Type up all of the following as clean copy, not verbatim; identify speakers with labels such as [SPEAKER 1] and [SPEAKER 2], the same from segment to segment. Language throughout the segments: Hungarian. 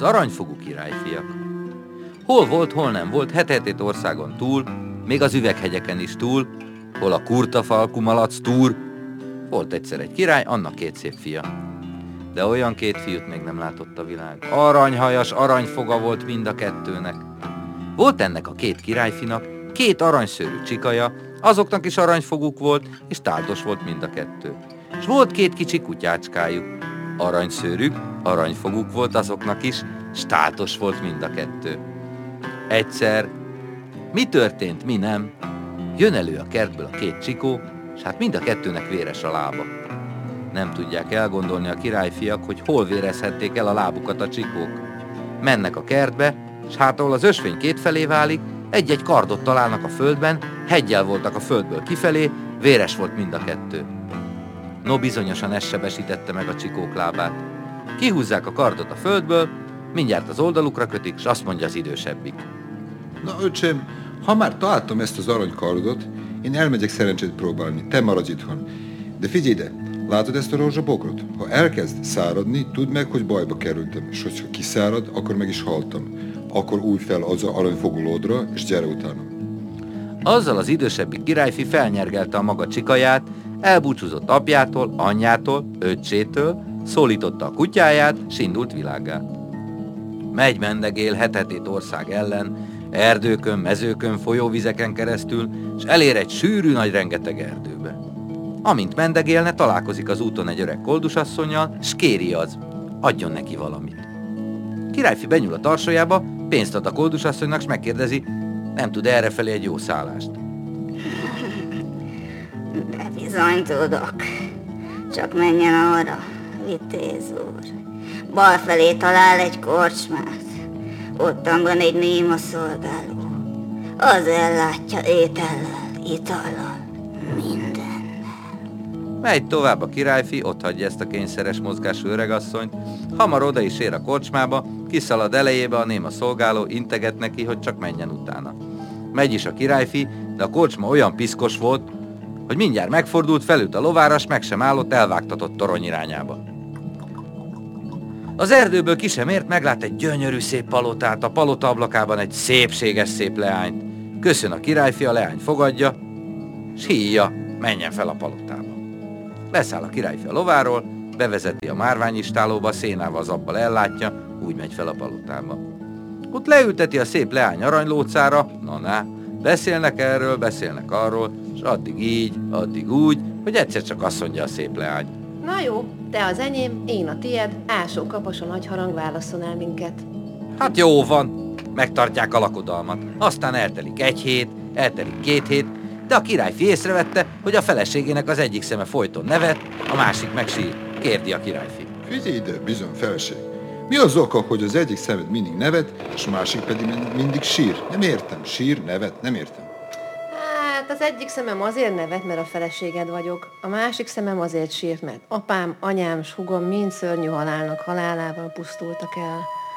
[SPEAKER 1] Az aranyfogú királyfiak. Hol volt, hol nem volt, het országon túl, még az üveghegyeken is túl, hol a kurtafalkú malac túr. Volt egyszer egy király, annak 2 szép fia. De olyan 2 fiút még nem látott a világ. Aranyhajas, aranyfoga volt mind a 2-nek. Volt ennek a 2 királyfinak 2 aranyszőrű csikaja, azoknak is aranyfoguk volt, és táldos volt mind a 2. És volt 2 kicsi kutyácskájuk. Aranyszőrük, aranyfoguk volt azoknak is, és táldos volt mind a 2. Egyszer, mi történt, mi nem, jön elő a kertből a 2 csikó, és hát mind a 2-nek véres a lába. Nem tudják elgondolni a királyfiak, hogy hol vérezhették el a lábukat a csikók. Mennek a kertbe, és hát ahol az ösvény 2 felé válik, egy-egy kardot találnak a földben, heggyel voltak a földből kifelé, véres volt mind a 2. No bizonyosan ez sebesítette meg a csikók lábát. Kihúzzák a kardot a földből, mindjárt az oldalukra kötik, és azt mondja az idősebbik.
[SPEAKER 2] Na öcsém, ha már találtam ezt az aranykardot, én elmegyek szerencsét próbálni, te maradj itthon. De figyelj ide, látod ezt a rózsabokrot? Ha elkezd száradni, tudd meg, hogy bajba kerültem, és hogyha kiszárad, akkor meg is haltam. Akkor új fel az aranyfogú lódra, és gyere utána.
[SPEAKER 1] Azzal az idősebbik királyfi felnyergelte a maga csikaját, elbúcsúzott apjától, anyjától, öccsétől, szólította a kutyáját, s indult világgá. Megy mendegél het ország ellen, erdőkön, mezőkön, folyóvizeken keresztül, és elér egy sűrű nagy rengeteg erdőbe. Amint mendegélne, találkozik az úton egy öreg koldusasszonnyal, s kéri az, adjon neki valamit. Királyfi benyúl a tarsolyába, pénzt ad a koldusasszonynak, s megkérdezi, nem tud errefelé egy jó szállást.
[SPEAKER 3] De bizony tudok. Csak menjen arra, vitéz úr. Bal felé talál egy korcsmát. Ottan van egy néma szolgáló. Az ellátja étellel, itallal, mindennel.
[SPEAKER 1] Megy tovább a királyfi, ott hagyja ezt a kényszeres mozgású öregasszonyt, hamar oda is ér a korcsmába, kiszalad elejébe a néma szolgáló, integet neki, hogy csak menjen utána. Megy is a királyfi, de a korcsma olyan piszkos volt, hogy mindjárt megfordult, felült a lovára, s meg sem állott, elvágtatott torony irányába. Az erdőből ki sem ért, meglát egy gyönyörű szép palotát, a palota ablakában egy szépséges szép leányt. Köszön a királyfi, a leány fogadja, s híja, menjen fel a palotába. Leszáll a királyfi a lováról, bevezeti a márványistálóba, szénával, zabbal ellátja, úgy megy fel a palotába. Ott leülteti a szép leány aranylócára, na, beszélnek erről, beszélnek arról, és addig így, addig úgy, hogy egyszer csak azt mondja a szép leány.
[SPEAKER 4] Na jó, te az enyém, én a tied, ásó kapos a nagy harang válaszol el minket.
[SPEAKER 1] Hát jó van, megtartják a lakodalmat. Aztán eltelik 1 hét, eltelik 2 hét, de a királyfi észrevette, hogy a feleségének az egyik szeme folyton nevet, a másik meg sír. Kérdi a királyfi.
[SPEAKER 2] Figyelj ide, bizony feleség. Mi az oka, hogy az egyik szemed mindig nevet, és a másik pedig mindig sír? Nem értem. Sír, nevet, nem értem.
[SPEAKER 4] Hát az egyik szemem azért nevet, mert a feleséged vagyok. A másik szemem azért sírt, mert apám, anyám s hugom mind szörnyű halálnak halálával pusztultak el.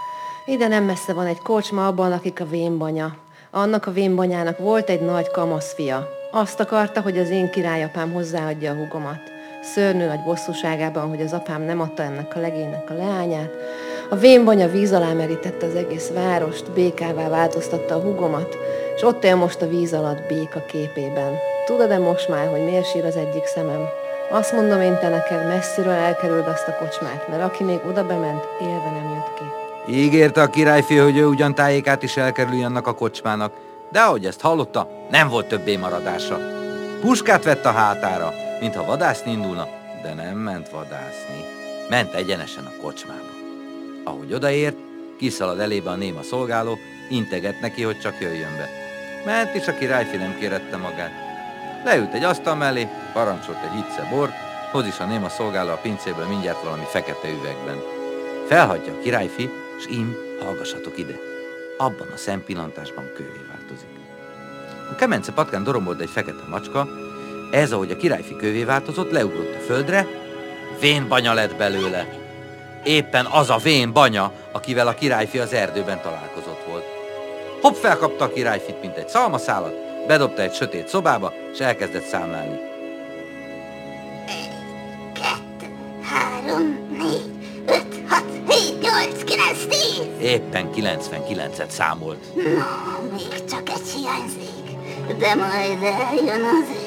[SPEAKER 4] Ide nem messze van egy kocsma, abban lakik a vénbanya. Annak a vénbanyának volt egy nagy kamaszfia. Azt akarta, hogy az én királyapám hozzáadja a hugomat. Szörnyű nagy bosszúságában, hogy az apám nem adta ennek a legénynek a leányát. A vénbanya víz alá merítette az egész várost, békává változtatta a hugomat, és ott él most a víz alatt béka képében. Tudod-e most már, hogy miért sír az egyik szemem? Azt mondom én te neked, messziről elkerüld azt a kocsmát, mert aki még oda bement, élve nem jött ki.
[SPEAKER 1] Ígérte a királyfi, hogy ő ugyan tájékát is elkerüli annak a kocsmának, de ahogy ezt hallotta, nem volt többé maradása. Puskát vett a hátára, mintha vadászni indulna, de nem ment vadászni. Ment egyenesen a kocsmába. Ahogy odaért, kiszalad elébe a néma szolgáló, integet neki, hogy csak jöjjön be. Ment, és a királyfi nem kérette magát. Leült egy asztal mellé, parancsolt egy icce bort, hoz is a néma szolgáló a pincéből mindjárt valami fekete üvegben. Felhagyja a királyfi, s hallgassatok ide. Abban a szempillantásban kővé változik. A kemence patkán dorombolt egy fekete macska, ez, ahogy a királyfi kővé változott, leugrott a földre, vénbanya lett belőle. Éppen az a vénbanya, akivel a királyfi az erdőben találkozott volt. Hopp, felkapta a királyfit, mint egy szalmaszálat, bedobta egy sötét szobába, és elkezdett számlálni.
[SPEAKER 3] 1, 2, 3, 4, 5, 6, 7, 8, 9, 110!
[SPEAKER 1] Éppen 99-et számolt.
[SPEAKER 3] No, még csak egy hiányzik, de majd eljön az